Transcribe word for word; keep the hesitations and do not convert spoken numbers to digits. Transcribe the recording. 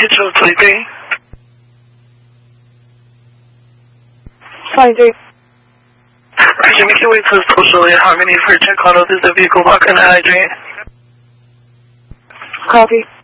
Hitchell twenty-three. twenty-three. Roger, make your way to Social in Harmony for check auto. This is the vehicle block and hydrant. Copy.